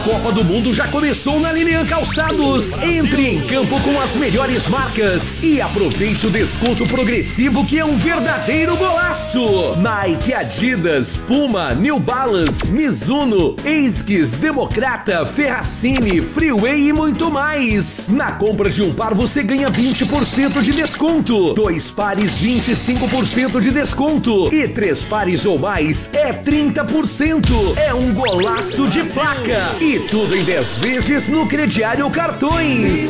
Copa do Mundo já começou na Lilian Calçados. Entre em campo com as melhores marcas e aproveite o desconto progressivo que é um verdadeiro golaço. Nike, Adidas, Puma, New Balance, Mizuno, Esquis, Democrata, Ferracini, Freeway e muito mais. Na compra de um par você ganha 20% de desconto. 2 pares 25% de desconto. E 3 pares ou mais é 30%. É um golaço de placa. E tudo em 10 vezes no crediário Cartões.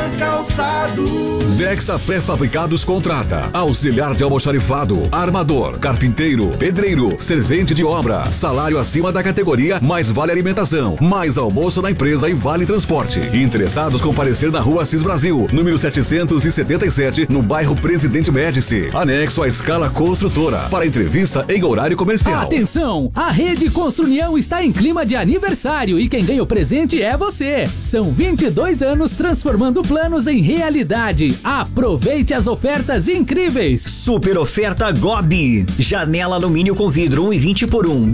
Nexa Pré-Fabricados contrata auxiliar de almoxarifado, armador, carpinteiro, pedreiro, servente de obra, salário acima da categoria, mais vale alimentação, mais almoço na empresa e vale transporte. Interessados comparecer na Rua Assis Brasil, número 777, no bairro Presidente Médici, anexo à Escala Construtora, para entrevista em horário comercial. Atenção, a Rede Construnião está em clima de aniversário e quem ganha o presente é você. São 22 anos transformando planos em realidade. Aproveite as ofertas incríveis. Super oferta Gobi. Janela alumínio com vidro 1,20 por 1,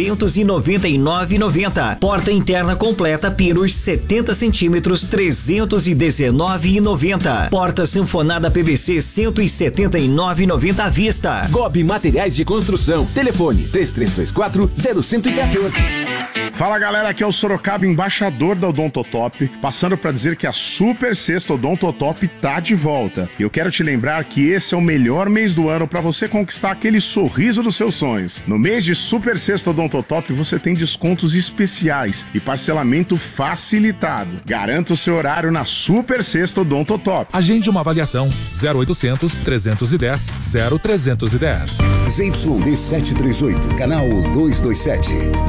299,90. Porta interna completa pinos 70 centímetros, 319,90. Porta sanfonada PVC 179,90 à vista. Gobi Materiais de Construção. Telefone 3324-0114. Fala galera, aqui é o Sorocaba, embaixador da Odontotop, passando para dizer que a Super Sexta Odontotop tá de volta. E eu quero te lembrar que esse é o melhor mês do ano para você conquistar aquele sorriso dos seus sonhos. No mês de Super Sexta Odontotop você tem descontos especiais e parcelamento facilitado. Garanta o seu horário na Super Sexta Odontotop. Agende uma avaliação 0800 310 0310. ZYD 738, canal 227,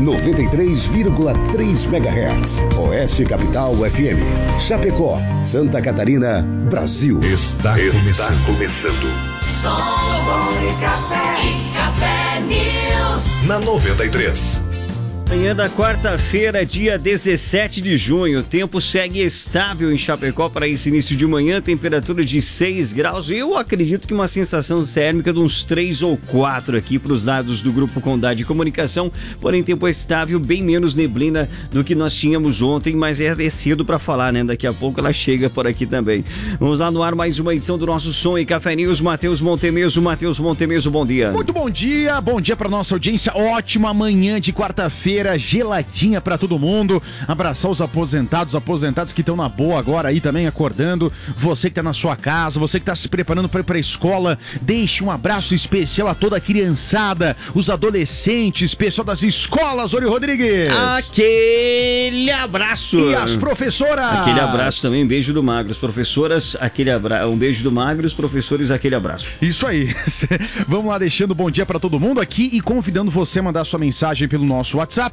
93,3 MHz. Oeste Capital FM. Chapecó, Santa Catarina, Brasil. Está começando. Som de café e Café News. Na 93. Manhã da quarta-feira, dia 17 de junho, o tempo segue estável em Chapecó para esse início de manhã, temperatura de 6 graus. Eu acredito que uma sensação térmica de uns 3 ou 4 aqui para os lados do Grupo Condade Comunicação, porém tempo estável, bem menos neblina do que nós tínhamos ontem, mas é cedo para falar, né? Daqui a pouco ela chega por aqui também. Vamos lá no ar mais uma edição do nosso Som e Café News. Matheus Montemeso, bom dia. Muito bom dia para nossa audiência, ótima manhã de quarta-feira. Geladinha pra todo mundo, abraçar os aposentados que estão na boa agora aí também acordando, você que tá na sua casa, você que tá se preparando pra ir pra escola, deixe um abraço especial a toda a criançada, os adolescentes, pessoal das escolas, Ori Rodrigues. Aquele abraço. E as professoras. Aquele abraço também, um beijo do Magro, as professoras, um beijo do Magro, os professores, aquele abraço. Isso aí, vamos lá deixando bom dia pra todo mundo aqui e convidando você a mandar sua mensagem pelo nosso WhatsApp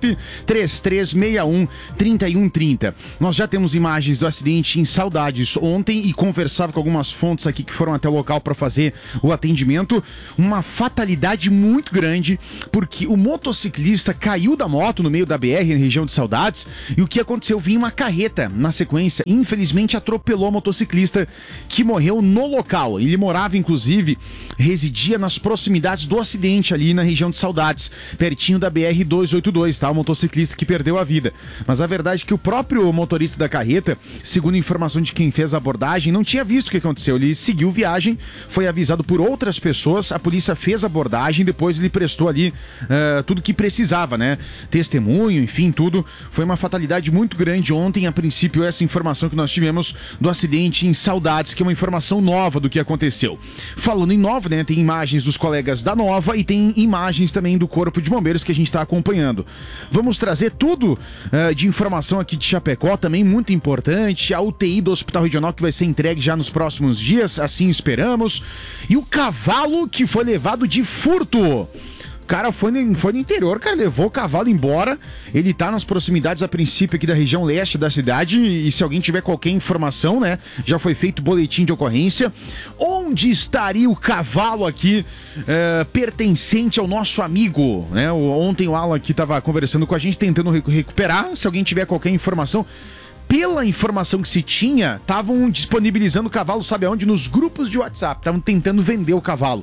3361-3130. Nós já temos imagens do acidente em Saudades ontem e conversava com algumas fontes aqui que foram até o local para fazer o atendimento. Uma fatalidade muito grande, porque o motociclista caiu da moto no meio da BR, na região de Saudades, e o que aconteceu? Vinha uma carreta na sequência, infelizmente atropelou o motociclista que morreu no local. Ele morava, inclusive, residia nas proximidades do acidente ali na região de Saudades, pertinho da BR-282, tá? O motociclista que perdeu a vida. Mas a verdade é que o próprio motorista da carreta, segundo a informação de quem fez a abordagem, não tinha visto o que aconteceu. Ele seguiu viagem, foi avisado por outras pessoas, a polícia fez a abordagem, depois ele prestou ali tudo que precisava, né? Testemunho, enfim, tudo. Foi uma fatalidade muito grande ontem, a princípio, essa informação que nós tivemos do acidente em Saudades, que é uma informação nova do que aconteceu. Falando em Nova, né? Tem imagens dos colegas da Nova e tem imagens também do Corpo de Bombeiros que a gente está acompanhando. Vamos trazer tudo de informação aqui de Chapecó, também muito importante, a UTI do Hospital Regional que vai ser entregue já nos próximos dias, assim esperamos, e o cavalo que foi levado de furto. O cara foi no interior, cara, levou o cavalo embora. Ele tá nas proximidades, a princípio, aqui da região leste da cidade. E se alguém tiver qualquer informação, né? Já foi feito boletim de ocorrência. Onde estaria o cavalo aqui pertencente ao nosso amigo, né? Ontem o Alan aqui tava conversando com a gente, tentando recuperar. Se alguém tiver qualquer informação... Pela informação que se tinha, estavam disponibilizando o cavalo, sabe aonde? Nos grupos de WhatsApp. Estavam tentando vender o cavalo.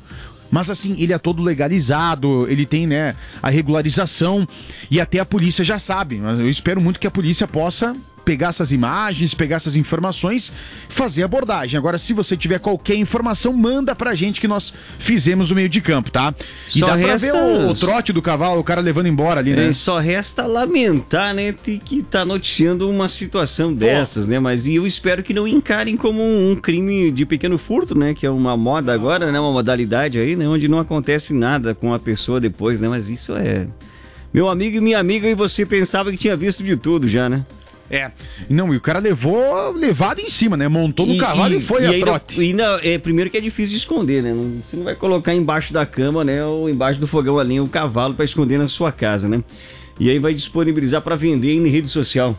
Mas assim, ele é todo legalizado, ele tem, né, a regularização e até a polícia já sabe. Mas eu espero muito que a polícia possa pegar essas imagens, pegar essas informações, fazer a abordagem. Agora, se você tiver qualquer informação, manda pra gente que nós fizemos no meio de campo, tá? E Só dá pra resta... ver o trote do cavalo, o cara levando embora ali, né? Só resta lamentar, né, que tá noticiando uma situação dessas, né? Mas eu espero que não encarem como um crime de pequeno furto, né? Que é uma moda agora, né? Uma modalidade aí, né? Onde não acontece nada com a pessoa depois, né? Mas isso é... Meu amigo e minha amiga, e você pensava que tinha visto de tudo já, né? Não, e o cara levado em cima, né? Montou no cavalo e foi a trote. Primeiro que é difícil de esconder, né? Você não vai colocar embaixo da cama, né? Ou embaixo do fogão ali o cavalo pra esconder na sua casa, né? E aí vai disponibilizar pra vender em rede social.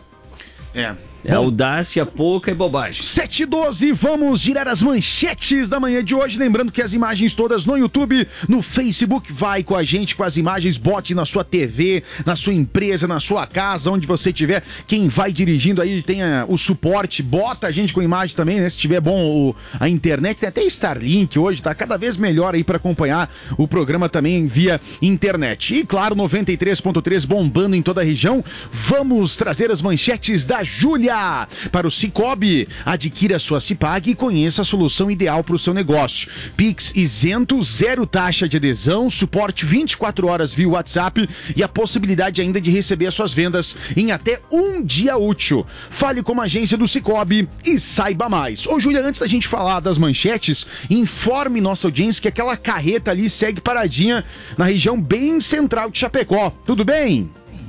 É audácia, pouca e bobagem. 7h12, vamos girar as manchetes da manhã de hoje. Lembrando que as imagens todas no YouTube, no Facebook, vai com a gente com as imagens, bote na sua TV, na sua empresa, na sua casa, onde você estiver. Quem vai dirigindo aí tenha o suporte, bota a gente com imagem também, né? Se tiver bom a internet, tem até Starlink hoje, tá cada vez melhor aí para acompanhar o programa também via internet. E claro, 93.3 bombando em toda a região. Vamos trazer as manchetes da Júlia. Para o Cicobi, adquira sua Cipag e conheça a solução ideal para o seu negócio. Pix isento, 0 taxa de adesão, suporte 24 horas via WhatsApp e a possibilidade ainda de receber as suas vendas em até um dia útil. Fale com a agência do Cicobi e saiba mais. Ô Júlia, antes da gente falar das manchetes, informe nossa audiência que aquela carreta ali segue paradinha na região bem central de Chapecó. Tudo bem?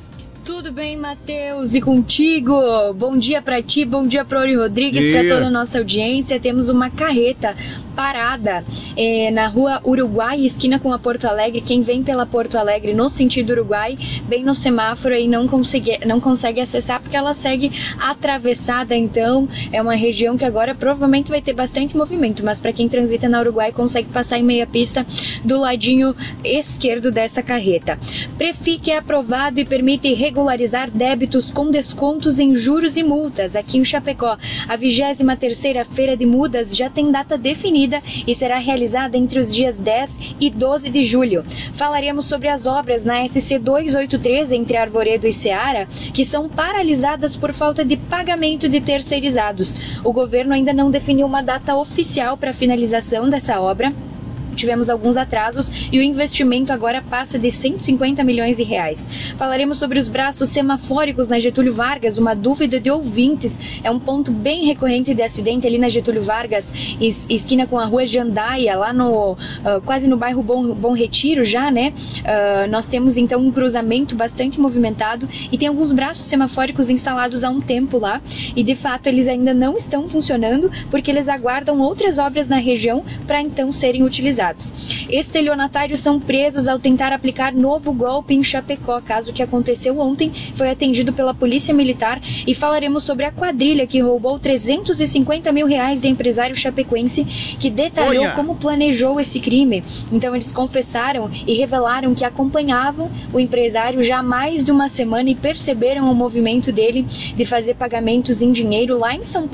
Tudo bem, Matheus? E contigo? Bom dia pra ti, bom dia pro Ori Rodrigues, pra toda a nossa audiência. Temos uma carreta parada na rua Uruguai, esquina com a Porto Alegre. Quem vem pela Porto Alegre no sentido Uruguai, bem no semáforo aí não consegue acessar porque ela segue atravessada. Então é uma região que agora provavelmente vai ter bastante movimento, mas para quem transita na Uruguai consegue passar em meia pista do ladinho esquerdo dessa carreta. Prefic é aprovado e permite regularizar débitos com descontos em juros e multas. Aqui em Chapecó, a 23ª Feira de Mudas já tem data definida e será realizada entre os dias 10 e 12 de julho. Falaremos sobre as obras na SC 283 entre Arvoredo e Ceará, que são paralisadas por falta de pagamento de terceirizados. O governo ainda não definiu uma data oficial para a finalização dessa obra. Tivemos alguns atrasos e o investimento agora passa de 150 milhões de reais. Falaremos sobre os braços semafóricos na Getúlio Vargas, uma dúvida de ouvintes. É um ponto bem recorrente de acidente ali na Getúlio Vargas, esquina com a rua Jandaia, lá no quase no bairro Bom Retiro já, né? Nós temos então um cruzamento bastante movimentado e tem alguns braços semafóricos instalados há um tempo lá e de fato eles ainda não estão funcionando porque eles aguardam outras obras na região para então serem utilizados. Estelionatários são presos ao tentar aplicar novo golpe em Chapecó. Caso que aconteceu ontem, foi atendido pela Polícia Militar e falaremos sobre a quadrilha que roubou 350 mil reais de empresário chapecoense que detalhou como planejou esse crime. Então eles confessaram e revelaram que acompanhavam o empresário já há mais de uma semana e perceberam o movimento dele de fazer pagamentos em dinheiro lá em São Paulo.